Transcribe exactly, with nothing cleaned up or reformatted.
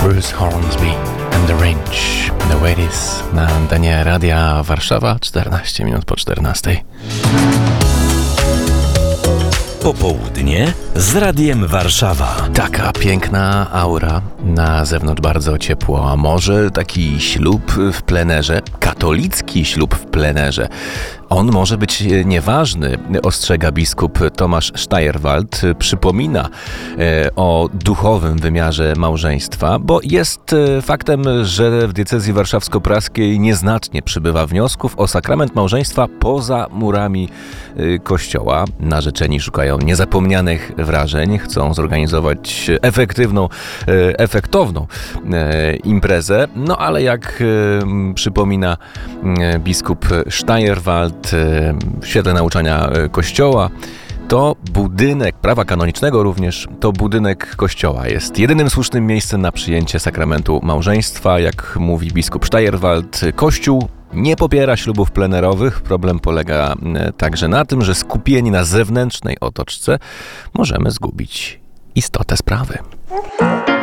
Bruce Hornsby and the Range, The Way It Is na antenie Radia Warszawa, czternaście minut po czternastej. Popołudnie z Radiem Warszawa. Taka piękna aura, na zewnątrz bardzo ciepło, a może taki ślub w plenerze, katolicki ślub w plenerze. On może być nieważny, ostrzega biskup Tomasz Steyerwalt. Przypomina o duchowym wymiarze małżeństwa, bo jest faktem, że w diecezji warszawsko-praskiej nieznacznie przybywa wniosków o sakrament małżeństwa poza murami kościoła. Narzeczeni szukają niezapomnianych wrażeń, chcą zorganizować efektywną, efektowną imprezę. No ale jak przypomina biskup Steyerwalt, w świetle nauczania Kościoła, to budynek prawa kanonicznego również, to budynek kościoła jest jedynym słusznym miejscem na przyjęcie sakramentu małżeństwa. Jak mówi biskup Steyerwalt, Kościół nie popiera ślubów plenerowych. Problem polega także na tym, że skupieni na zewnętrznej otoczce możemy zgubić istotę sprawy.